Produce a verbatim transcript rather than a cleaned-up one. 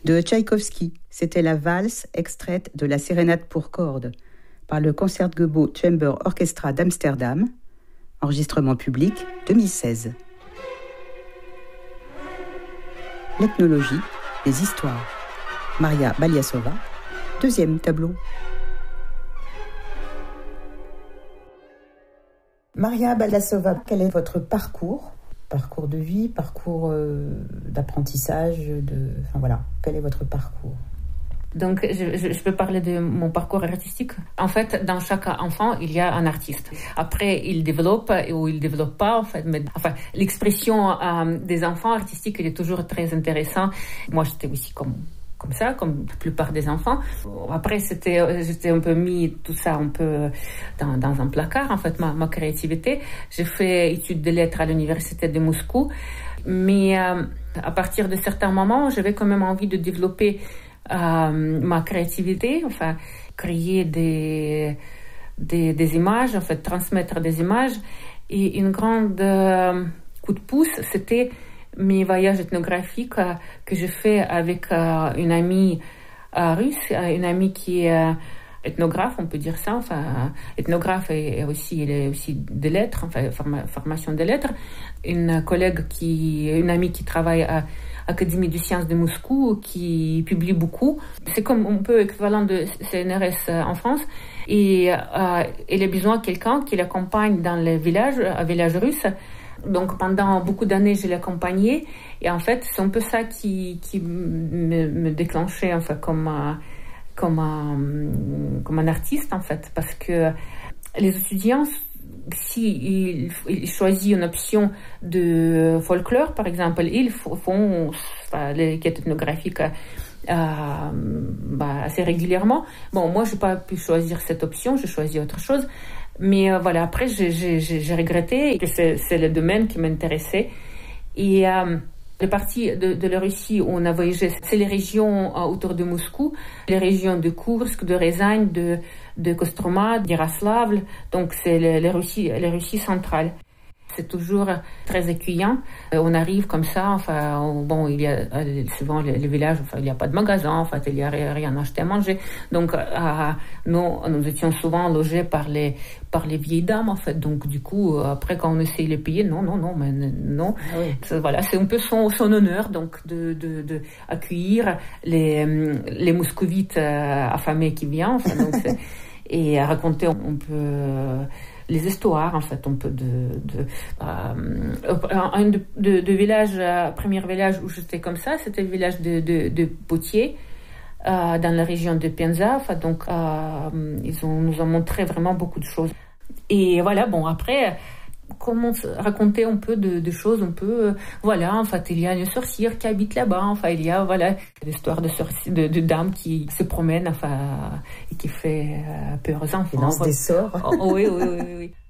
De Tchaïkovski, c'était la valse extraite de la sérénade pour cordes par le Concertgebouw Chamber Orchestra d'Amsterdam, enregistrement public deux mille seize. L'ethnologie, les histoires. Maria Baliasova, deuxième tableau. Maria Baliasova, quel est votre parcours ? Parcours de vie, parcours euh, d'apprentissage, de... enfin voilà, quel est votre parcours ? Donc, je, je, je peux parler de mon parcours artistique. En fait, dans chaque enfant, il y a un artiste. Après, il développe ou il développe pas. En fait, mais, enfin, l'expression euh, des enfants artistiques, elle est toujours très intéressante. Moi, j'étais aussi comme comme ça, comme la plupart des enfants. Après, c'était, j'étais un peu mis tout ça un peu dans, dans un placard, en fait, ma, ma créativité. J'ai fait études de lettres à l'université de Moscou, mais euh, à partir de certains moments, j'avais quand même envie de développer euh, ma créativité, enfin, créer des, des, des images, en fait, transmettre des images. Et une grande euh, coup de pouce, c'était mes voyages ethnographiques euh, que je fais avec euh, une amie euh, russe, euh, une amie qui est euh, ethnographe, on peut dire ça, enfin euh, ethnographe et, et aussi elle est aussi de lettres, enfin forma, formation de lettres, une collègue qui, une amie qui travaille à Académie des sciences de Moscou, qui publie beaucoup. C'est comme un peu équivalent de C N R S en France. Et euh, elle a besoin de quelqu'un qui l'accompagne dans les villages, un village russe. Donc pendant beaucoup d'années, je l'ai accompagnée. Et en fait, c'est un peu ça qui, qui me, me déclenchait enfin, comme, comme, un, comme un artiste, en fait. Parce que les étudiants, s'ils ils choisissent une option de folklore, par exemple, ils font enfin, les quêtes ethnographiques euh, bah, assez régulièrement. Bon, moi, je n'ai pas pu choisir cette option, j'ai choisi autre chose. Mais euh, voilà, après, j'ai, j'ai, j'ai regretté que c'est, c'est le domaine qui m'intéressait. Et euh, les parties de, de la Russie où on a voyagé, c'est les régions euh, autour de Moscou, les régions de Koursk, de Rязань, de, de Kostroma, d'Yaroslavl. Donc, c'est les, les, Russie, les Russies centrales. C'est toujours très accueillant. Euh, on arrive comme ça, enfin, on, bon, il y a souvent les, les villages, enfin, il n'y a pas de magasin, en fait, il n'y a rien à acheter à manger. Donc, euh, nous, nous étions souvent logés par les, par les vieilles dames, en fait. Donc, du coup, après, quand on essaye de les payer, non, non, non, mais non. Ah oui. C'est, voilà, c'est un peu son, son honneur, donc, de, de, de accueillir les, les moscovites euh, affamés qui viennent, enfin, donc, c'est, et à raconter un peu euh, les histoires, en fait, un peu de, de euh, un de, de, de village, euh, premier village où j'étais comme ça, c'était le village de, de, de Potier, euh, dans la région de Penza. Enfin, donc, euh, ils ont, nous ont montré vraiment beaucoup de choses. Et voilà, bon, après, comment raconter un peu de, de choses, un peu, euh, voilà, en fait, il y a une sorcière qui habite là-bas, enfin, il y a, voilà, l'histoire de sorcière, de, de dame qui se promène, enfin, et qui fait euh, peur aux enfants. Qui lance des sorts. Oh, oui, oui, oui, oui.